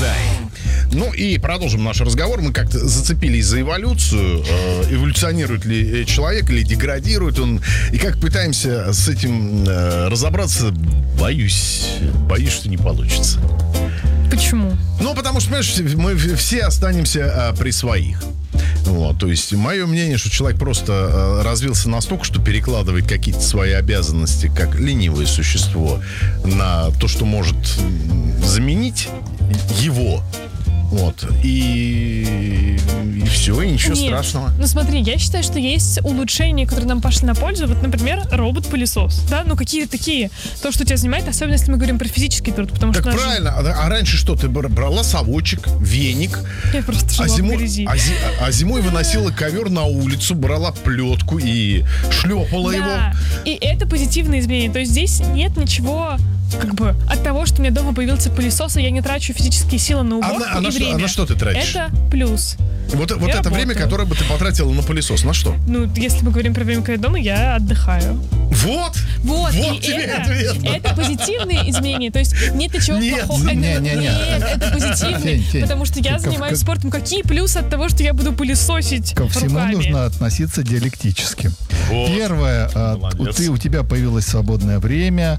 дизайн. Ну и продолжим наш разговор. Мы как-то зацепились за эволюцию. Эволюционирует ли человек или деградирует он? И как пытаемся с этим разобраться, боюсь, что не получится. Почему? Ну, потому что, понимаешь, мы все останемся при своих. Вот, то есть, мое мнение, что человек просто развился настолько, что перекладывает какие-то свои обязанности, как ленивое существо, на то, что может заменить его. Вот. И все, и ничего страшного. Ну смотри, я считаю, что есть улучшения, которые нам пошли на пользу. Вот, например, робот-пылесос. Да, ну какие-то такие. То, что тебя занимает, особенно если мы говорим про физический труд. Потому так что правильно. А раньше что? Ты брала совочек, веник. Я просто жила в грязи. А зимой выносила ковер на улицу, брала плетку и шлепала его. И это позитивные изменения. То есть здесь нет ничего... Как бы от того, что у меня дома появился пылесос, и я не трачу физические силы на уборку и время. А на что ты тратишь? Это плюс. Вот это время, которое бы ты потратила на пылесос, на что? Ну, если мы говорим про время, когда я дома, я отдыхаю. Вот тебе ответ. Это позитивные изменения. То есть нет ничего плохого. Нет, это позитивные. Потому что я занимаюсь спортом. Какие плюсы от того, что я буду пылесосить руками? Ко всему нужно относиться диалектически. Первое, у тебя появилось свободное время,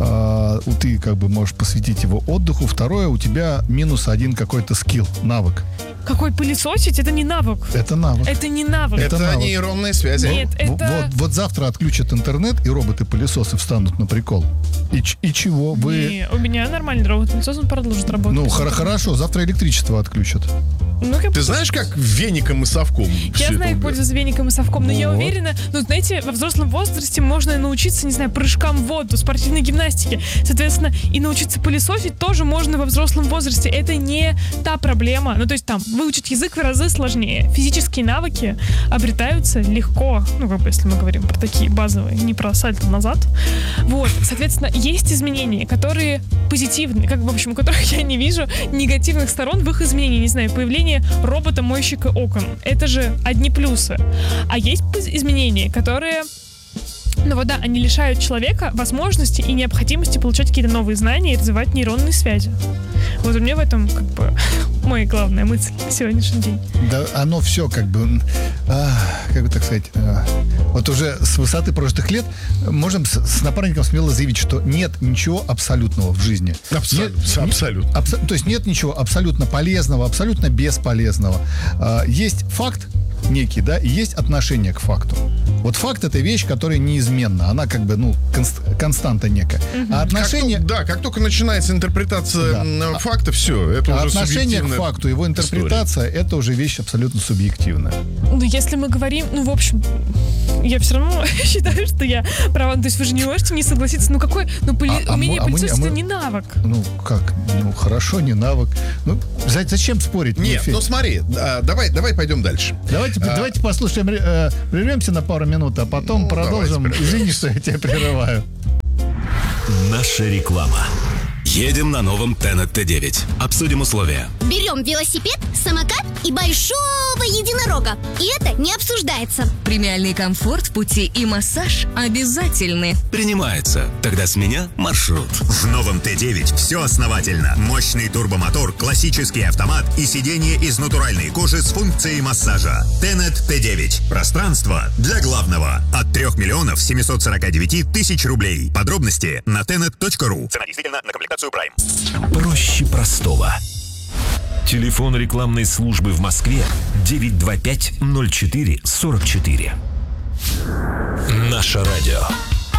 ты как бы можешь посвятить его отдыху. Второе, у тебя -1 какой-то скилл, навык. Какой пылесосить? Это не навык. Это навык. Это не навык. Это нейронные связи. Нет, это... Вот завтра отключат интернет, и роботы-пылесосы встанут на прикол. И чего? Не, у меня нормальный робот-пылесос, он продолжит работать. Ну, хорошо, завтра электричество отключат. Ты знаешь, как веником и совком? Я знаю, как пользоваться веником и совком, но я уверена, знаете, во взрослом возрасте можно научиться, не знаю, прыжкам в воду, спортивной гимнастике. Соответственно, и научиться пылесосить тоже можно во взрослом возрасте. Это не та проблема. Ну, то есть там, выучить язык в разы сложнее. Физические навыки обретаются легко. Ну, как бы, если мы говорим про такие базовые, не про сальто назад. Вот, соответственно, есть изменения, которые позитивные, как бы, в общем, у которых я не вижу негативных сторон в их изменении. Не знаю, появление робота-мойщика окон. Это же одни плюсы. А есть изменения, которые... Ну вот да, они лишают человека возможности и необходимости получать какие-то новые знания и развивать нейронные связи. Вот у меня в этом, как бы, моя главная мысль на сегодняшний день. Да, оно все как бы, как бы так сказать, вот уже с высоты прошлых лет можем с напарником смело заявить, что нет ничего абсолютного в жизни. Абсолютно. То есть нет ничего абсолютно полезного, абсолютно бесполезного. Есть факт некий, да, и есть отношение к факту. Вот факт — это вещь, которая неизменна. Она как бы, константа некая. А отношение... Как только начинается интерпретация факта, все, это уже отношение к факту, его интерпретация, это уже вещь абсолютно субъективная. Ну, если мы говорим, в общем, я все равно считаю, что я права. То есть вы же не можете не согласиться. Умение пылесосить — это не навык. Хорошо, не навык. Зачем спорить? Нет, смотри, давай пойдем дальше. Давайте послушаем, прервемся на пару минут, а потом продолжим. Извини, что я тебя прерываю. Наша реклама. Едем на новом Tenet T9. Обсудим условия. Берем велосипед, самокат и большого единорога. И это не обсуждается. Премиальный комфорт в пути и массаж обязательны. Принимается. Тогда с меня маршрут. В новом Т9 все основательно. Мощный турбомотор, классический автомат и сиденье из натуральной кожи с функцией массажа. Tenet Т9. Пространство для главного. От 3 749 000 рублей. Подробности на tenet.ru. Цена действительно на комплектацию Prime. Проще простого. Телефон рекламной службы в Москве 925-04-44. Наше радио.